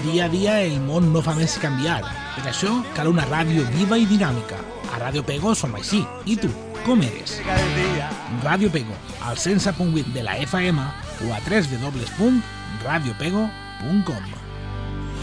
dia a dia el món no fa més que canviar. Per això cal una ràdio viva i dinàmica. A Ràdio Pego som així. I tu, com eres? Ràdio Pego, al 107.8 de la FM o a www.radiopego.com.